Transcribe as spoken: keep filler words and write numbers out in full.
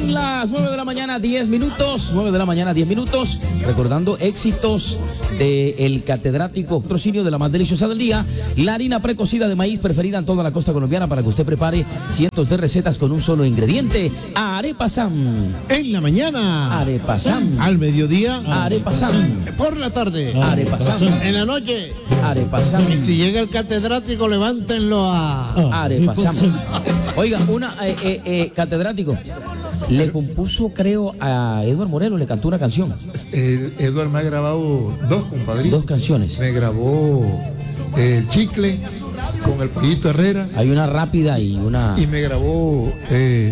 Son las nueve de la mañana, diez minutos. nueve de la mañana, diez minutos. Recordando éxitos del catedrático patrocinio de la más deliciosa del día. La harina precocida de maíz preferida en toda la costa colombiana para que usted prepare cientos de recetas con un solo ingrediente. Arepa Sam. En la mañana. Arepa Sam. Al mediodía. Arepa Sam. Por la tarde. Arepa Sam. En la noche. Arepa Sam. Y si llega el catedrático, levántenlo a... Arepa Sam. Oiga, una eh, eh, eh, catedrático le compuso, creo, a Eduardo Morelos, le cantó una canción. Eh, Eduardo me ha grabado dos, compadritos. Dos canciones. Me grabó eh, El Chicle con el Pollito Herrera. Hay una rápida y una... Y me grabó... Eh,